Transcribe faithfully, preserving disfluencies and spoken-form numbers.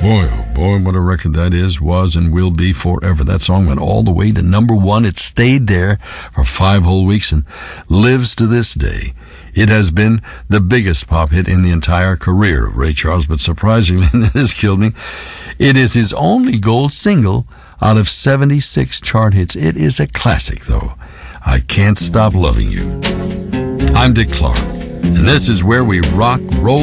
Boy, oh boy, what a record that is, was, and will be forever. That song went all the way to number one. It stayed there for five whole weeks and lives to this day. It has been the biggest pop hit in the entire career of Ray Charles, but surprisingly, and this killed me, it is his only gold single out of seventy-six chart hits. It is a classic, though. I Can't Stop Loving You. I'm Dick Clark, and this is where we rock, roll,